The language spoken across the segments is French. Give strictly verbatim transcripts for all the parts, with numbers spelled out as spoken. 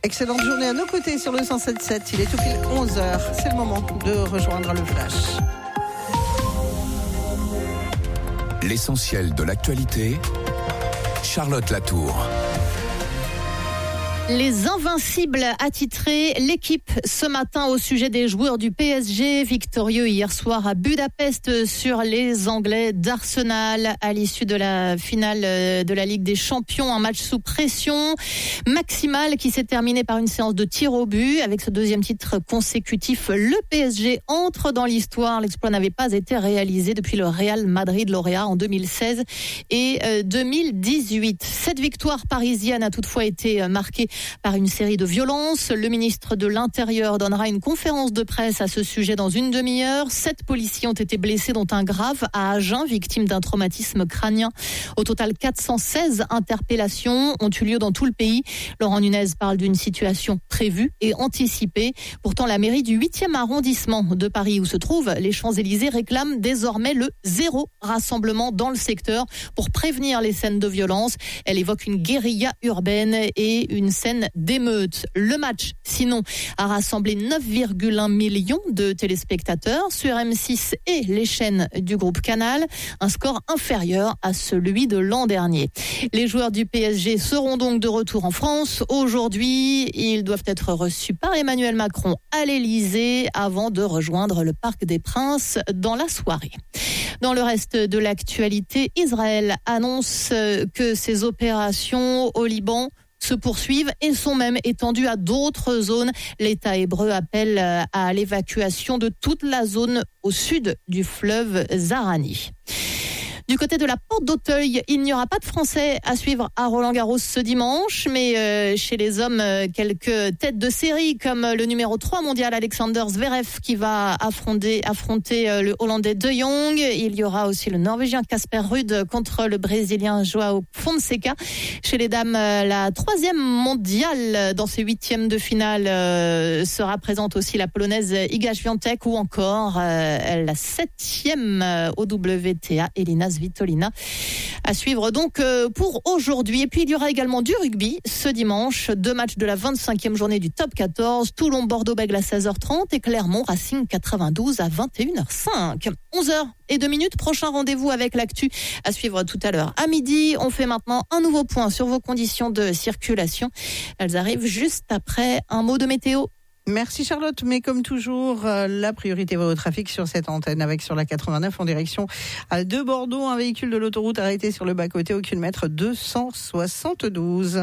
Excellente journée à nos côtés sur le cent sept virgule sept. Il est tout pile onze heures. C'est le moment de rejoindre le Flash. L'essentiel de l'actualité, Charlotte Latour. Les invincibles attitrés, l'équipe ce matin au sujet des joueurs du P S G, victorieux hier soir à Budapest sur les Anglais d'Arsenal à l'issue de la finale de la Ligue des Champions, un match sous pression maximale qui s'est terminé par une séance de tir au but. Avec ce deuxième titre consécutif, le P S G entre dans l'histoire. L'exploit n'avait pas été réalisé depuis le Real Madrid lauréat en deux mille seize et deux mille dix-huit. Cette victoire parisienne a toutefois été marquée par une série de violences. Le ministre de l'Intérieur donnera une conférence de presse à ce sujet dans une demi-heure. Sept policiers ont été blessés, dont un grave à Agen, victime d'un traumatisme crânien. Au total, quatre cent seize interpellations ont eu lieu dans tout le pays. Laurent Nunez parle d'une situation prévue et anticipée. Pourtant, la mairie du huitième arrondissement de Paris, où se trouvent les Champs-Élysées, réclame désormais le zéro rassemblement dans le secteur pour prévenir les scènes de violence. Elle évoque une guérilla urbaine et une scène d'émeute. Le match, sinon, a rassemblé neuf virgule un millions de téléspectateurs sur M six et les chaînes du groupe Canal, un score inférieur à celui de l'an dernier. Les joueurs du P S G seront donc de retour en France. Aujourd'hui, ils doivent être reçus par Emmanuel Macron à l'Élysée avant de rejoindre le Parc des Princes dans la soirée. Dans le reste de l'actualité, Israël annonce que ses opérations au Liban se poursuivent et sont même étendues à d'autres zones. L'État hébreu appelle à l'évacuation de toute la zone au sud du fleuve Zahrani. Du côté de la Porte d'Auteuil, il n'y aura pas de Français à suivre à Roland-Garros ce dimanche, mais euh, chez les hommes, euh, quelques têtes de série comme le numéro trois mondial Alexander Zverev qui va affronter, affronter euh, le Hollandais De Jong. Il y aura aussi le Norvégien Casper Ruud contre le Brésilien Joao Fonseca. Chez les dames, euh, la troisième mondiale dans ces huitièmes de finale euh, sera présente aussi la Polonaise Iga Świątek ou encore euh, la septième euh, au W T A Elina Svitolina à suivre donc pour aujourd'hui. Et puis il y aura également du rugby ce dimanche, deux matchs de la vingt-cinquième journée du top quatorze, Toulon-Bordeaux-Bègles à seize heures trente et Clermont-Racing quatre-vingt-douze à vingt et une heures cinq. onze heures et deux minutes, prochain rendez-vous avec l'actu à suivre tout à l'heure à midi. On fait maintenant un nouveau point sur vos conditions de circulation. Elles arrivent juste après un mot de météo. Merci Charlotte, mais comme toujours, la priorité va au trafic sur cette antenne avec sur la quatre-vingt-neuf en direction de Bordeaux, un véhicule de l'autoroute arrêté sur le bas-côté au kilomètre deux cent soixante-douze.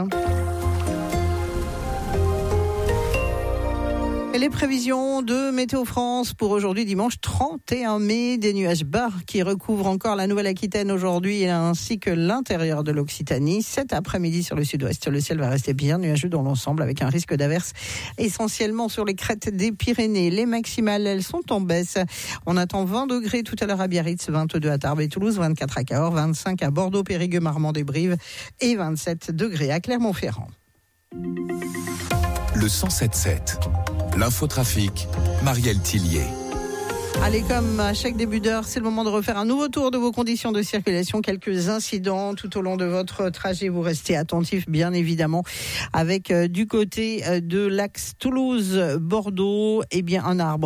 Et les prévisions de Météo France pour aujourd'hui dimanche trente et un mai, des nuages bas qui recouvrent encore la Nouvelle-Aquitaine aujourd'hui ainsi que l'intérieur de l'Occitanie. Cet après-midi sur le sud-ouest, le ciel va rester bien nuageux dans l'ensemble avec un risque d'averse essentiellement sur les crêtes des Pyrénées. Les maximales, elles sont en baisse. On attend vingt degrés tout à l'heure à Biarritz, vingt-deux à Tarbes et Toulouse, vingt-quatre à Cahors, vingt-cinq à Bordeaux, Périgueux, Marmande et Brive et vingt-sept degrés à Clermont-Ferrand. Le cent sept sept. L'infotrafic, Marielle Tillier. Allez, comme à chaque début d'heure, c'est le moment de refaire un nouveau tour de vos conditions de circulation. Quelques incidents tout au long de votre trajet. Vous restez attentifs, bien évidemment, avec euh, du côté euh, de l'axe Toulouse-Bordeaux, eh bien, un arbre